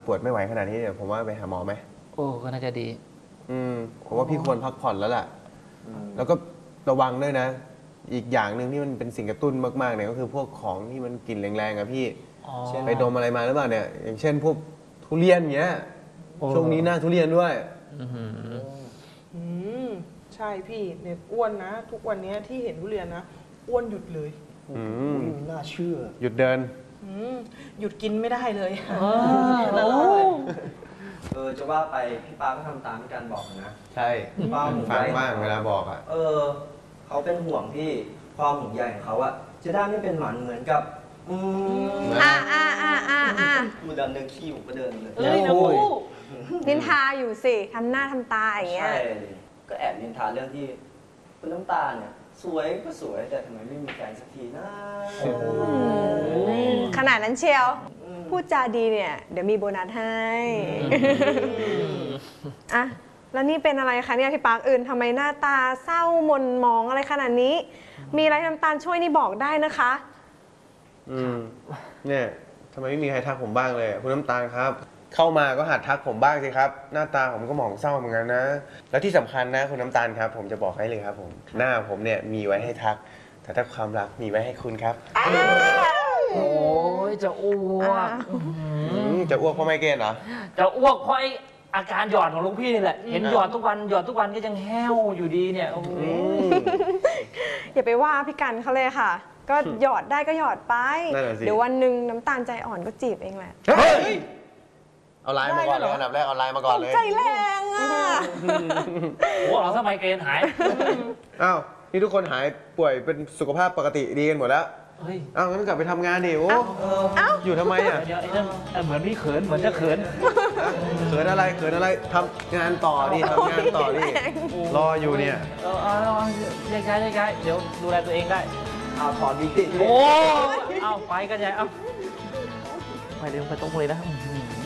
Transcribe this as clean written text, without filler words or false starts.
ปวดไม่ไหวขนาดนี้เนี่ยผมว่าไปหาหมอไหมโอ้ก็น่าจะดีผมว่าพี่ควรพักผ่อนแล้วล่ะแล้วก็ระวังด้วยนะอีกอย่างหนึ่งที่มันเป็นสิ่งกระตุ้นมากๆเนี่ยก็คือพวกของที่มันกลิ่นแรงๆอะพี่ไปดมอะไรมาหรือเปล่าเนี่ยอย่างเช่นพวกทุเรียนเงี้ยช่วงนี้หน้าทุเรียนด้วยใช่พี่เนี่ยอ้วนนะทุกวันนี้ที่เห็นทุเรียนนะอ้วนหยุดเลยน่าเชื่อหยุดเดินหยุดกินไม่ได้เลยจะว่าไปพี่ป้าก็ทำตามที่การบอกนะใช่ป้าฟังบ้างเวลาบอกอ่ะเขาเป็นห่วงพี่ความห่วงใยของเขาอะจะได้ไม่เป็นหมันเหมือนกับมือเดินขี้อยู่ก็เดินเลยนะพูนินทาอยู่สิทำหน้าทำตาอย่างเงี้ยใช่ก็แอบนินทาเรื่องที่คุณน้ำตาลเนี่ยสวยก็สวยแต่ทำไมไม่มีแฟนสักทีนะขนาดนั้นเชียวพูดจาดีเนี่ยเดี๋ยวมีโบนัสให้อะแล้วนี่เป็นอะไรคะเนี่ยพี่ปาร์คอื่นทำไมหน้าตาเศร้าหม่นหมองอะไรขนาดนี้มีอะไรน้ำตาลช่วยนี่บอกได้นะคะเนี่ยทำไมไม่มีใครทักผมบ้างเลยคุณน้ำตาลครับเข้ามาก็หัดทักผมบ้างสิครับหน้าตาผมก็หมองเศร้าเหมือนกันนะแล้วที่สำคัญนะคุณน้ำตาลครับผมจะบอกให้เลยครับผมหน้าผมเนี่ยมีไว้ให้ทักแต่ถ้าความรักมีไว้ให้คุณครับโอ้ยจะอ้วกจะอ้วกเพราะไมเกรนเหรอจะอ้วกเพราะอาการหยอดของลุงพี่นี่แหละเห็นหยอดทุกวันก็ยังแห้วอยู่ดีเนี่ยอย่าไปว่าพี่กันเขาเลยค่ะก็หยอดได้ก็หยอดไปเดี๋ยววันหนึ่งน้ำตาลใจอ่อนก็จีบเองแหละเอาไลน์มาก่อนเลยอันดับแรกเอาไลน์มาก่อนเลยใจแรงอ่ะโอ้เราทำไมเกณฑ์หายอ้าวนี่ทุกคนหายป่วยเป็นสุขภาพปกติดีกันหมดแล้วอ้าวงั้นกลับไปทำงานดิโอ้อยู่ทำไมอ่ะเหมือนพี่เขินเหมือนจะเขินอะไรทำงานต่อดิทำงานต่อดิรออยู่เนี่ยแยกย้ายเดี๋ยวดูแลตัวเองได้ถอดวิกฤตโอ้เอาไปกันใหญ่เอาไปเร็วไปตรงเลยนะ